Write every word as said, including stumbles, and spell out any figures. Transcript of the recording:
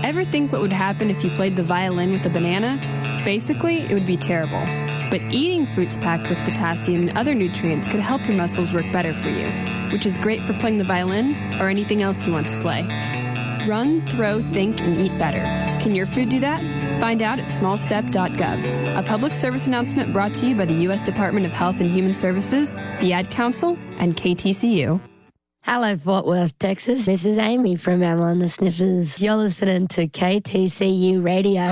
Ever think what would happen if you played the violin with a banana? Basically, it would be terrible. But eating fruits packed with potassium and other nutrients could help your muscles work better for you, which is great for playing the violin or anything else you want to play. Run, throw, think, and eat better. Can your food do that? Find out at small step dot gov. A public service announcement brought to you by the U S Department of Health and Human Services, the Ad Council, and K T C U. Hello, Fort Worth, Texas. This is Amy from Emma and the Sniffers. You're listening to K T C U Radio.